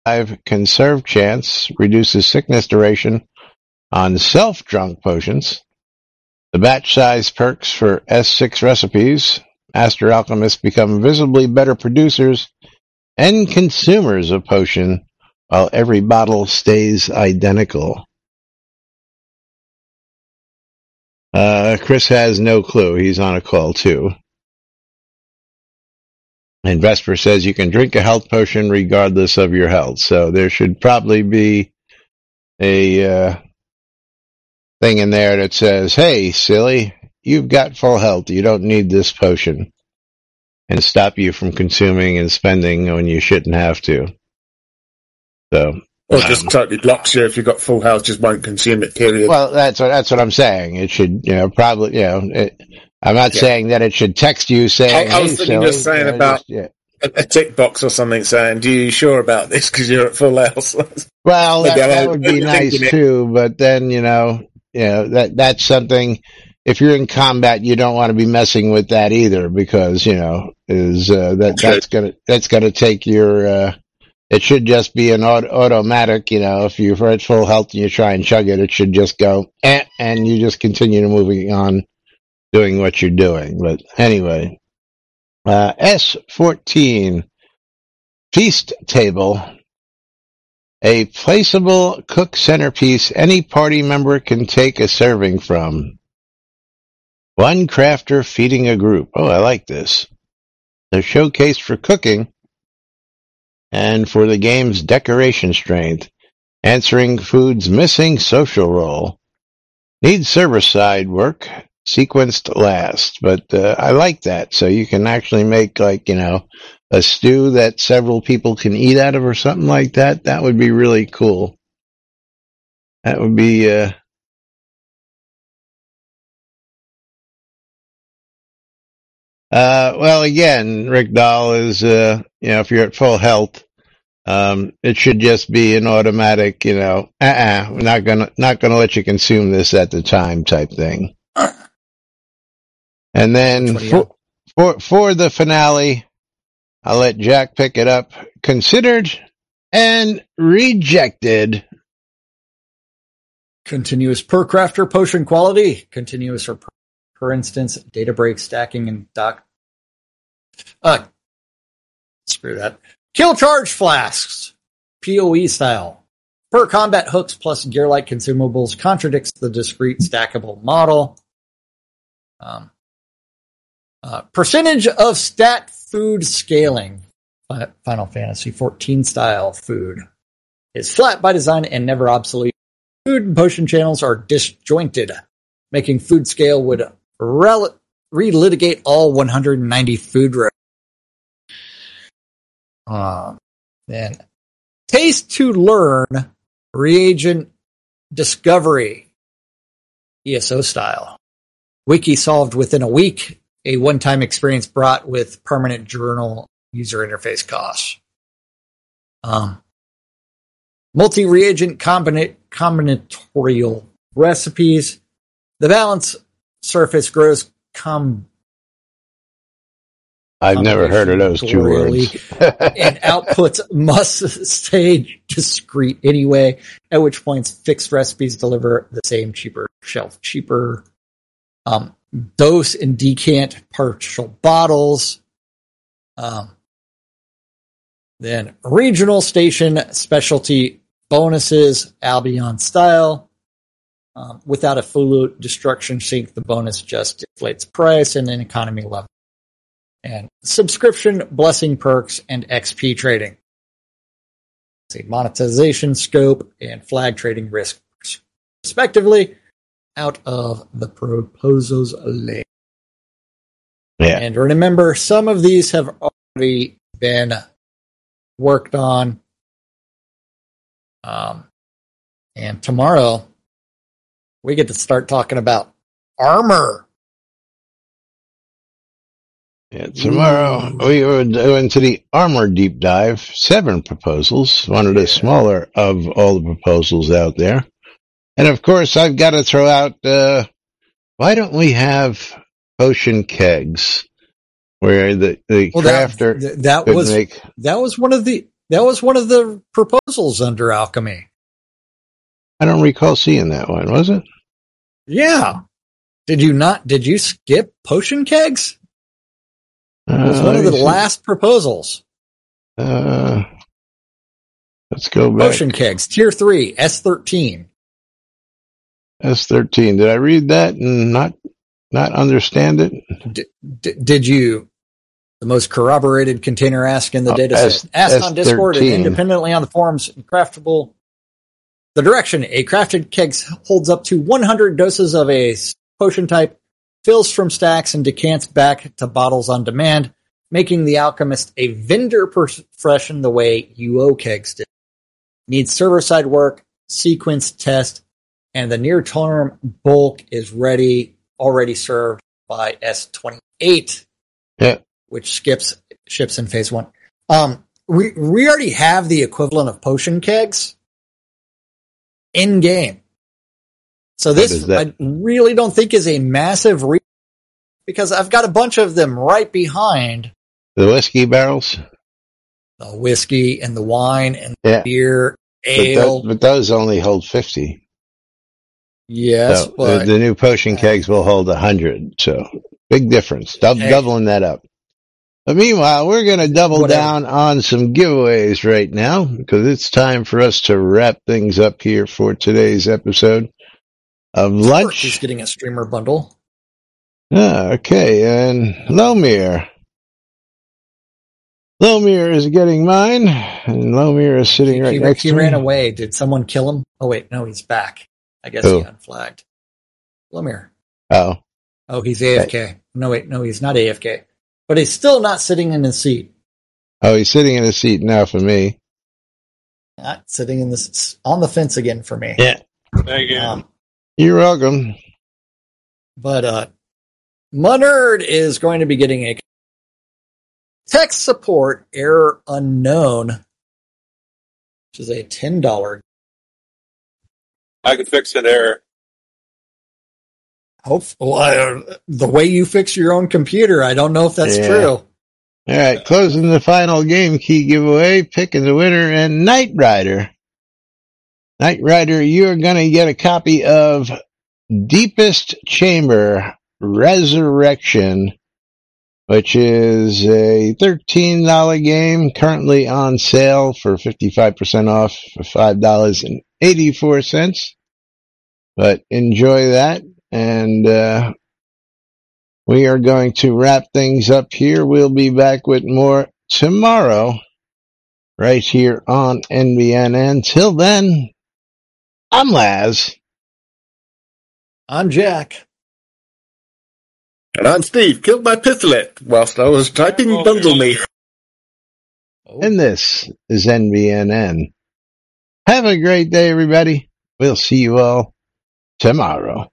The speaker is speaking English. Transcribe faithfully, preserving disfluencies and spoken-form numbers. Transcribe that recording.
five conserve chance reduces sickness duration on self-drunk potions. The batch size perks for S six recipes. Master alchemists become visibly better producers and consumers of potion, while every bottle stays identical. Uh, Chris has no clue. He's on a call too. And Vesper says you can drink a health potion regardless of your health. So there should probably be a uh, thing in there that says, hey, silly, you've got full health. You don't need this potion. And stop you from consuming and spending when you shouldn't have to. So, or um, just totally blocks you if you've got full health, just won't consume it, period. Well, that's what, that's what I'm saying. It should, you know, probably, you know, it, I'm not yeah. saying that it should text you saying, I, I was hey, thinking silly, just saying you know, about just, yeah. a, a tick box or something saying, do you sure about this because you're at full health? Well, that, that would be nice too, but then, you know, you know, that, that's something, if you're in combat, you don't want to be messing with that either because, you know, is, uh, that, that's gonna, that's gonna take your, uh, it should just be an auto- automatic, you know, if you're at full health and you try and chug it, it should just go, eh, and you just continue to moving on, doing what you're doing. But anyway, uh, S fourteen, Feast Table, a placeable cook centerpiece any party member can take a serving from. One crafter feeding a group. Oh, I like this. They're showcased for cooking and for the game's decoration strength, answering food's missing social role. Needs server-side work, sequenced last, but uh, I like that. So you can actually make, like, you know, a stew that several people can eat out of or something like that. That would be really cool. That would be... Uh, Uh, well, again, Rick Dahl is, uh, you know, if you're at full health, um, it should just be an automatic, you know, uh-uh, we're not gonna, not gonna let you consume this at the time type thing. And then for, for, for the finale, I'll let Jack pick it up. Considered and rejected. Continuous per crafter potion quality. Continuous or per For instance, data break stacking and doc. Uh, screw that. Kill charge flasks, P O E style. Per combat hooks plus gear-like consumables contradicts the discrete stackable model. Um, uh, percentage of stat food scaling. Final Fantasy fourteen style food is flat by design and never obsolete. Food and potion channels are disjointed, making food scale would Rel- relitigate all one hundred ninety food rows. Uh, then, taste to learn reagent discovery, E S O style. Wiki solved within a week. A one-time experience brought with permanent journal user interface costs. Um, multi-reagent combina- combinatorial recipes. The balance surface grows com. I've never heard of those two words. And outputs must stay discrete anyway, at which points fixed recipes deliver the same cheaper shelf, cheaper um, dose and decant partial bottles. Um, then regional station specialty bonuses, Albion style. Um, without a full destruction sink, the bonus just deflates price and an economy level. And subscription, blessing perks, and X P trading. See, monetization scope and flag trading risk, respectively, out of the proposals link. Yeah. And remember, some of these have already been worked on. Um, and tomorrow, we get to start talking about armor. Yeah, tomorrow Ooh. we will go into the armor deep dive. Seven proposals, one of the smaller of all the proposals out there. And of course, I've got to throw out, uh, why don't we have potion kegs where the, the well, crafter that, that could was make... that was one of the That was one of the proposals under alchemy. I don't recall seeing that one, was it? Yeah. Did you not? Did you skip potion kegs? It was Uh, one of let the me see. last proposals. Uh, let's go back. Potion kegs, tier three, S thirteen. S thirteen. Did I read that and not not understand it? D- d- did you? The most corroborated container ask in the Oh, data S- set. Ask on Discord and S thirteen. independently on the forums. Craftable. The direction: a crafted keg holds up to one hundred doses of a potion type, fills from stacks, and decants back to bottles on demand, making the alchemist a vendor profession the way U O kegs did. Needs server-side work, sequence test, and the near-term bulk is ready, already served by S twenty-eight, Yeah. which skips ships in phase one. Um, we we already have the equivalent of potion kegs in game, so What this is that? I really don't think is a massive re- because I've got a bunch of them right behind The whiskey barrels. the whiskey and the wine and Yeah. the beer, But, ale. tho- but those only hold fifty. Yes, So but the, the new potion kegs will hold one hundred. So big difference. Dou- Hey. Doubling that up. But meanwhile, we're going to double Whatever. down on some giveaways right now because it's time for us to wrap things up here for today's episode of He's lunch. getting a streamer bundle. Ah, okay, and Lomir. Lomir is getting mine, and Lomir is sitting He, right he- next he to me. ran away. Did someone kill him? Oh wait, no, he's back. I guess Who? he unflagged. Lemire. Oh, Oh, he's A F K. No, wait, no, he's not A F K. But he's still not sitting in his seat. oh, he's sitting in a seat now for me. Not sitting in this on the fence again for me. Yeah. Thank you. Um, You're welcome. but uh, Munerd is going to be getting a tech support error unknown, which is a ten dollars. I can fix an error. Hope well, I, the way you fix your own computer, I don't know if that's Yeah. true. All right, closing the final game key giveaway, picking the winner, and Knight Rider. Knight Rider, you are going to get a copy of Deepest Chamber Resurrection, which is a thirteen dollars game currently on sale for fifty-five percent off for five dollars and eighty-four cents. But enjoy that. And uh, we are going to wrap things up here. We'll be back with more tomorrow right here on N B N. Until then, I'm Laz. I'm Jack. And I'm Steve, killed by Pistolette whilst I was typing Bundle Me. Oh. And this is N B N N. Have a great day, everybody. We'll see you all tomorrow.